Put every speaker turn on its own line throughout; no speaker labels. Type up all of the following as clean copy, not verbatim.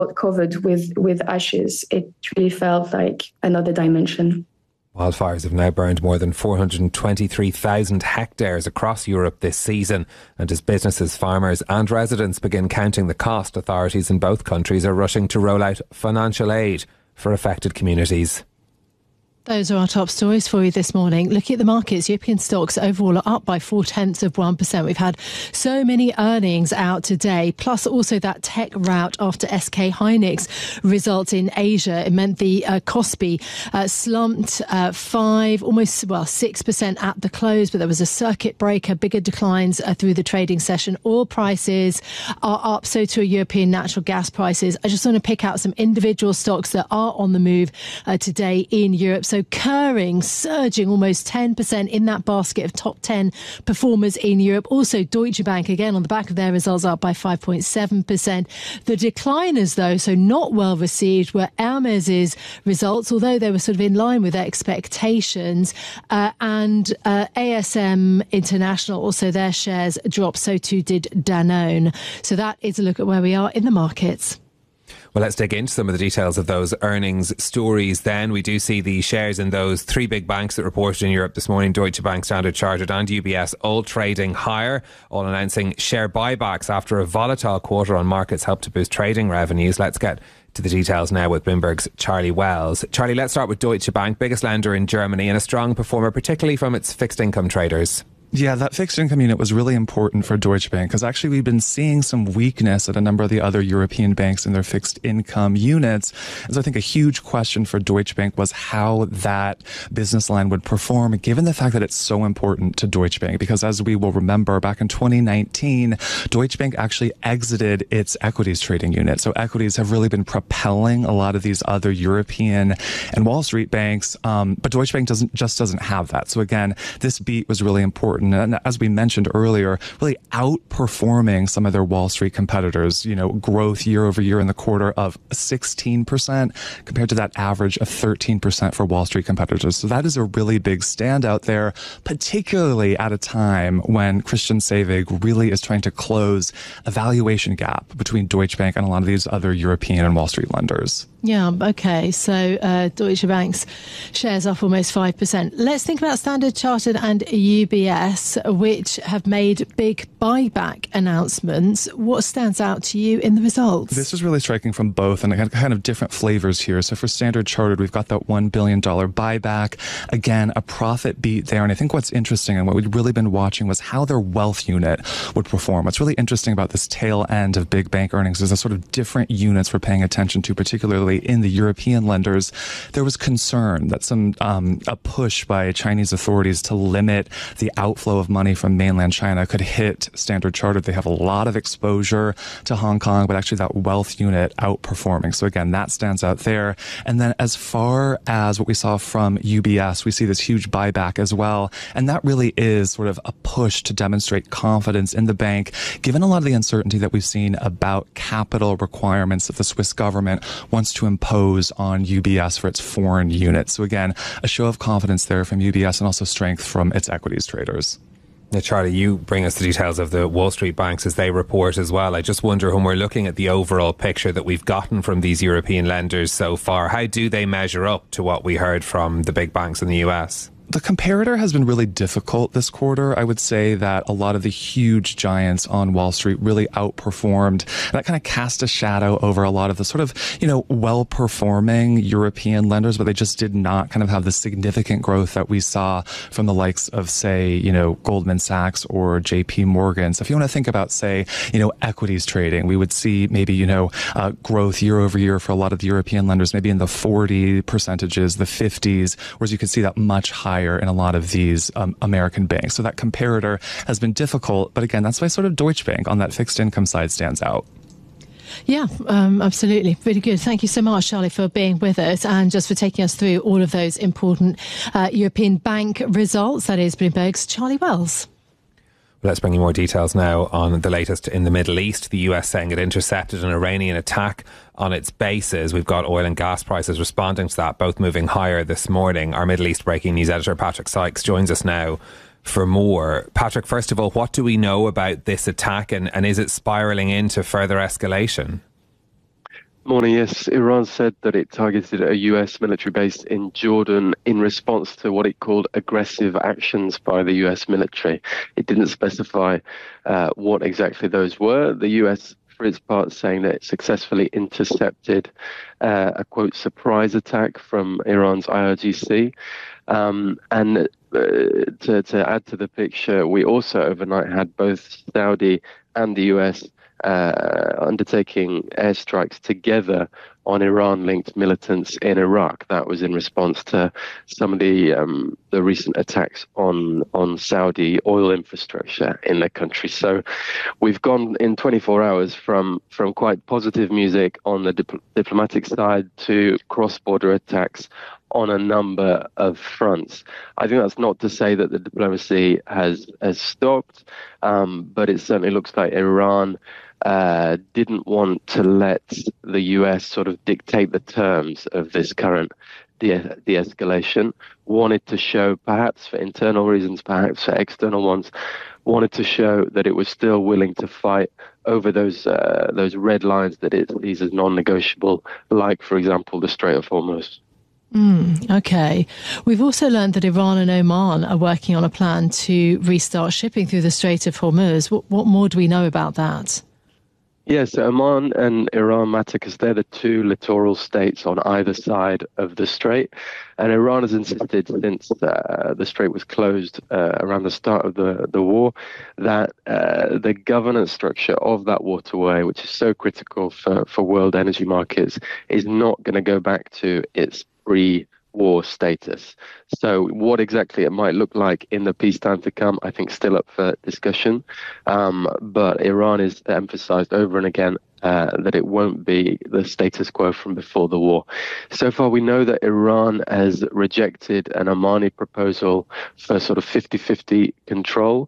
covered with ashes. It really felt like another dimension.
Wildfires have now burned more than 423,000 hectares across Europe this season. And as businesses, farmers and residents begin counting the cost, authorities in both countries are rushing to roll out financial aid for affected communities.
Those are our top stories for you this morning. Looking at the markets, European stocks overall are up by 0.4%. We've had so many earnings out today, plus also that tech rout after SK Hynix results in Asia. It meant the Kospi slumped 6% at the close, but there was a circuit breaker, bigger declines through the trading session. Oil prices are up, so too are European natural gas prices. I just want to pick out some individual stocks that are on the move today in Europe. So Kering surging almost 10% in that basket of top 10 performers in Europe. Also Deutsche Bank, again, on the back of their results, up by 5.7%. The decliners, though, so not well received, were Hermes's results, although they were sort of in line with expectations. And ASM International, also their shares dropped, so too did Danone. So that is a look at where we are in the markets.
Well, let's dig into some of the details of those earnings stories then. We do see the shares in those three big banks that reported in Europe this morning, Deutsche Bank, Standard Chartered and UBS, all trading higher, all announcing share buybacks after a volatile quarter on markets helped to boost trading revenues. Let's get to the details now with Bloomberg's Charlie Wells. Charlie, let's start with Deutsche Bank, biggest lender in Germany and a strong performer, particularly from its fixed income traders.
Yeah, that fixed income unit was really important for Deutsche Bank because actually we've been seeing some weakness at a number of the other European banks in their fixed income units. And so I think a huge question for Deutsche Bank was how that business line would perform, given the fact that it's so important to Deutsche Bank. Because as we will remember, back in 2019, Deutsche Bank actually exited its equities trading unit. So equities have really been propelling a lot of these other European and Wall Street banks. But Deutsche Bank doesn't have that. So again, this beat was really important. And as we mentioned earlier, really outperforming some of their Wall Street competitors, growth year over year in the quarter of 16% compared to that average of 13% for Wall Street competitors. So that is a really big standout there, particularly at a time when Christian Sewing really is trying to close a valuation gap between Deutsche Bank and a lot of these other European and Wall Street lenders.
Yeah, okay. So Deutsche Bank's shares up almost 5%. Let's think about Standard Chartered and UBS, which have made big buyback announcements. What stands out to you in the results?
This is really striking from both and kind of different flavors here. So for Standard Chartered, we've got that $1 billion buyback. Again, a profit beat there. And I think what's interesting and what we've really been watching was how their wealth unit would perform. What's really interesting about this tail end of big bank earnings is the sort of different units we're paying attention to, particularly in the European lenders. There was concern that a push by Chinese authorities to limit the outflow of money from mainland China could hit Standard Chartered. They have a lot of exposure to Hong Kong, but actually that wealth unit outperforming. So again, that stands out there. And then as far as what we saw from UBS, we see this huge buyback as well. And that really is sort of a push to demonstrate confidence in the bank, given a lot of the uncertainty that we've seen about capital requirements that the Swiss government wants to impose on UBS for its foreign units. So again, a show of confidence there from UBS and also strength from its equities traders.
Now, Charlie, you bring us the details of the Wall Street banks as they report as well. I just wonder, when we're looking at the overall picture that we've gotten from these European lenders so far, how do they measure up to what we heard from the big banks in the US?
The comparator has been really difficult this quarter. I would say that a lot of the huge giants on Wall Street really outperformed. And that kind of cast a shadow over a lot of the sort of, well-performing European lenders, but they just did not kind of have the significant growth that we saw from the likes of, say, Goldman Sachs or JP Morgan. So if you want to think about, say, equities trading, we would see maybe, growth year over year for a lot of the European lenders, maybe in the 40%, the 50s, whereas you could see that much higher in a lot of these American banks. So that comparator has been difficult. But again, that's why sort of Deutsche Bank on that fixed income side stands out.
Yeah, absolutely. Really good. Thank you so much, Charlie, for being with us and just for taking us through all of those important European bank results. That is Bloomberg's Charlie Wells.
Let's bring you more details now on the latest in the Middle East. The US saying it intercepted an Iranian attack on its bases. We've got oil and gas prices responding to that, both moving higher this morning. Our Middle East breaking news editor, Patrick Sykes, joins us now for more. Patrick, first of all, what do we know about this attack and is it spiralling into further escalation?
Morning, yes. Iran said that it targeted a US military base in Jordan in response to what it called aggressive actions by the US military. It didn't specify what exactly those were. The US, for its part, saying that it successfully intercepted a, quote, surprise attack from Iran's IRGC. And to add to the picture, we also overnight had both Saudi and the US undertaking airstrikes together on Iran-linked militants in Iraq. That was in response to some of the recent attacks on Saudi oil infrastructure in the country. So we've gone in 24 hours from quite positive music on the diplomatic side to cross-border attacks on a number of fronts. I think that's not to say that the diplomacy has stopped, but it certainly looks like Iran didn't want to let the US sort of dictate the terms of this current de-escalation, wanted to show, perhaps for internal reasons, perhaps for external ones, wanted to show that it was still willing to fight over those red lines that it sees as non-negotiable, like, for example, the Strait of Hormuz.
Okay. We've also learned that Iran and Oman are working on a plan to restart shipping through the Strait of Hormuz. What more do we know about that?
Yes, Oman and Iran matter because they're the two littoral states on either side of the strait. And Iran has insisted since the strait was closed around the start of the war that the governance structure of that waterway, which is so critical for world energy markets, is not going to go back to its pre-war status. So what exactly it might look like in the peacetime to come, I think still up for discussion. But Iran has emphasized over and again that it won't be the status quo from before the war. So far, we know that Iran has rejected an Omani proposal for sort of 50-50 control.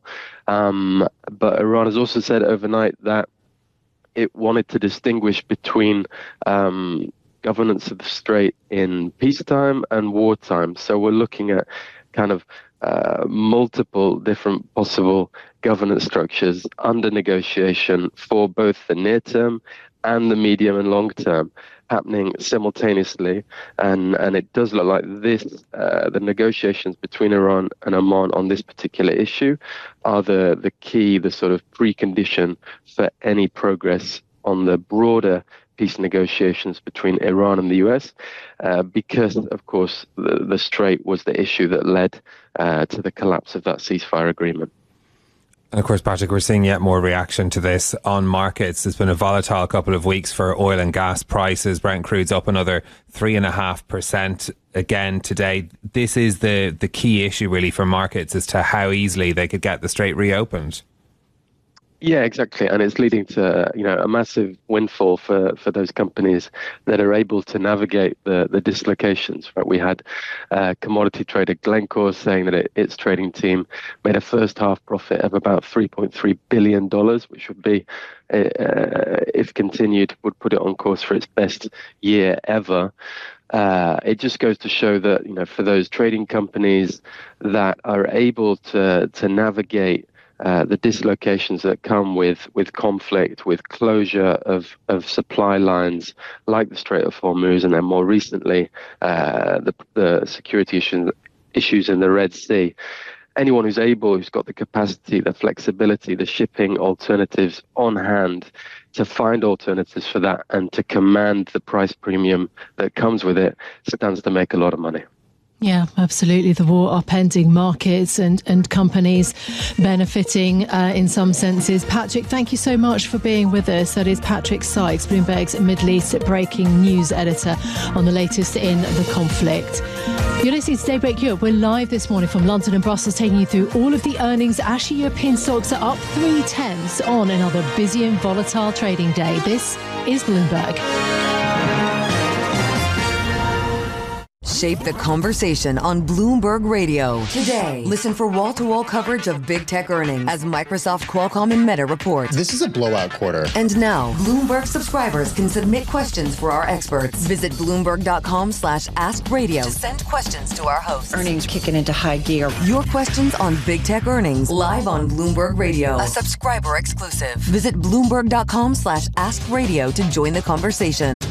But Iran has also said overnight that it wanted to distinguish between governance of the strait in peacetime and wartime. So we're looking at kind of multiple different possible governance structures under negotiation for both the near term and the medium and long term happening simultaneously. And it does look like this, the negotiations between Iran and Oman on this particular issue are the key, the sort of precondition for any progress on the broader peace negotiations between Iran and the US, because, of course, the strait was the issue that led to the collapse of that ceasefire agreement.
And of course, Patrick, we're seeing yet more reaction to this on markets. There's been a volatile couple of weeks for oil and gas prices. Brent crude's up another 3.5% again today. This is the key issue really for markets as to how easily they could get the strait reopened.
Yeah, exactly. And it's leading to, a massive windfall for those companies that are able to navigate the dislocations. Right? We had commodity trader Glencore saying that its trading team made a first half profit of about $3.3 billion, which would be, if continued, would put it on course for its best year ever. It just goes to show that, for those trading companies that are able to navigate the dislocations that come with conflict, with closure of supply lines like the Strait of Hormuz, and then more recently the security issues in the Red Sea. Anyone who's got the capacity, the flexibility, the shipping alternatives on hand to find alternatives for that and to command the price premium that comes with it stands to make a lot of money.
Yeah, absolutely. The war upending markets and companies benefiting in some senses. Patrick, thank you so much for being with us. That is Patrick Sykes, Bloomberg's Middle East breaking news editor on the latest in the conflict. You're listening to Daybreak Europe. We're live this morning from London and Brussels, taking you through all of the earnings. Actually, European stocks are up 0.3 on another busy and volatile trading day. This is Bloomberg.
Shape the conversation on Bloomberg Radio. Today, listen for wall-to-wall coverage of big tech earnings as Microsoft, Qualcomm, and Meta report.
This is a blowout quarter.
And now, Bloomberg subscribers can submit questions for our experts. Visit Bloomberg.com/AskRadio to send questions to our hosts.
Earnings kicking into high gear.
Your questions on big tech earnings live on Bloomberg Radio. A subscriber exclusive. Visit Bloomberg.com/AskRadio to join the conversation.